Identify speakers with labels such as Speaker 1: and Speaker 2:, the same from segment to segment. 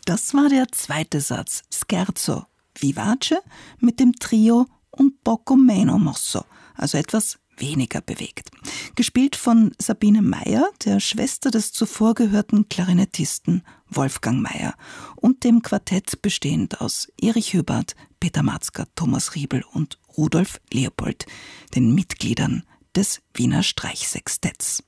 Speaker 1: Das war der zweite Satz, Scherzo vivace, mit dem Trio Un poco meno mosso, also etwas weniger bewegt. Gespielt von Sabine Meyer, der Schwester des zuvor gehörten Klarinettisten Wolfgang Meyer, und dem Quartett bestehend aus Erich Hübert, Peter Matzka, Thomas Riebel und Rudolf Leopold, den Mitgliedern des Wiener Streichsextetts.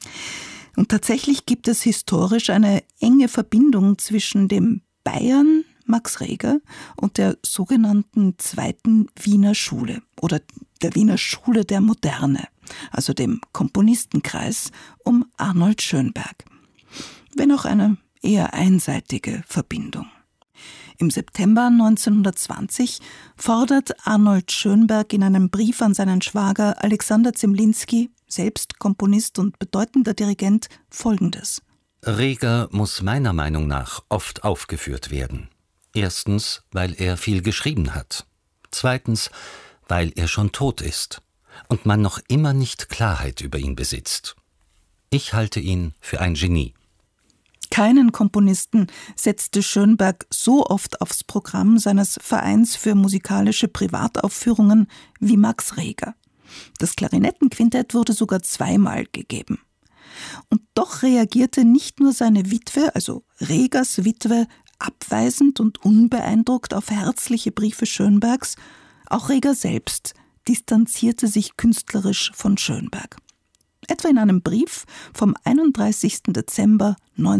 Speaker 1: Und tatsächlich gibt es historisch eine enge Verbindung zwischen dem Bayern Max Reger und der sogenannten Zweiten Wiener Schule oder der Wiener Schule der Moderne, also dem Komponistenkreis um Arnold Schönberg. Wenn auch eine eher einseitige Verbindung. Im September 1920 fordert Arnold Schönberg in einem Brief an seinen Schwager Alexander Zemlinsky, selbst Komponist und bedeutender Dirigent, Folgendes:
Speaker 2: Reger muss meiner Meinung nach oft aufgeführt werden. Erstens, weil er viel geschrieben hat. Zweitens, weil er schon tot ist und man noch immer nicht Klarheit über ihn besitzt. Ich halte ihn für ein Genie.
Speaker 1: Keinen Komponisten setzte Schönberg so oft aufs Programm seines Vereins für musikalische Privataufführungen wie Max Reger. Das Klarinettenquintett wurde sogar zweimal gegeben. Und doch reagierte nicht nur seine Witwe, also Regers Witwe, abweisend und unbeeindruckt auf herzliche Briefe Schönbergs, auch Reger selbst distanzierte sich künstlerisch von Schönberg. Etwa in einem Brief vom 31. Dezember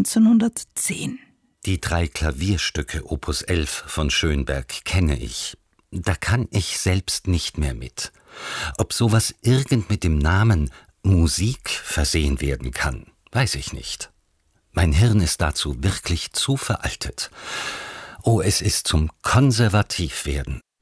Speaker 1: 1910.
Speaker 2: Die 3 Klavierstücke Opus 11 von Schönberg kenne ich. Da kann ich selbst nicht mehr mit. Ob sowas irgend mit dem Namen Musik versehen werden kann, weiß ich nicht. Mein Hirn ist dazu wirklich zu veraltet. Oh, es ist zum Konservativwerden.